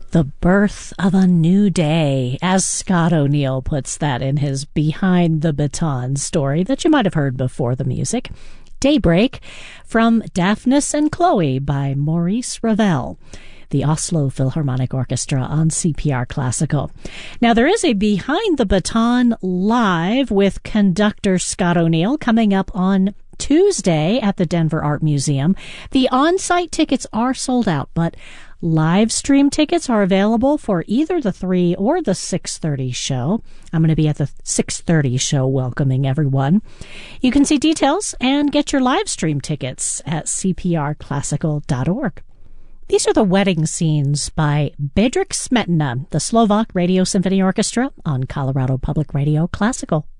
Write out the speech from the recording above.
The birth of a new day, as Scott O'Neill puts that in his Behind the Baton story that you might have heard before the music. Daybreak from Daphnis and Chloe by Maurice Ravel, the Oslo Philharmonic Orchestra on CPR Classical. Now, there is a Behind the Baton live with conductor Scott O'Neill coming up on Tuesday at the Denver Art Museum. The on-site tickets are sold out, but live stream tickets are available for either the 3 or the 6:30 show. I'm going to be at the 6:30 show welcoming everyone. You can see details and get your live stream tickets at cprclassical.org. These are the wedding scenes by Bedřich Smetana, the Slovak Radio Symphony Orchestra on Colorado Public Radio Classical.